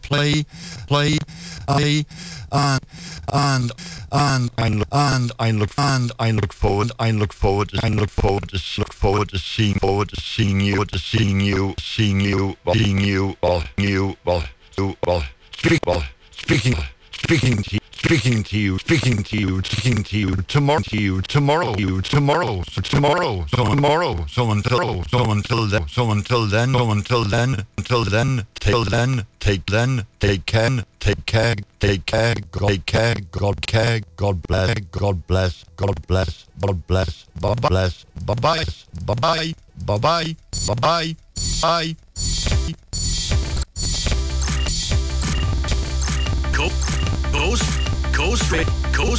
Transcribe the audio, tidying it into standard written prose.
play, I and I look forward to seeing you tomorrow. So until then, take care. God bless. Bye. Go straight.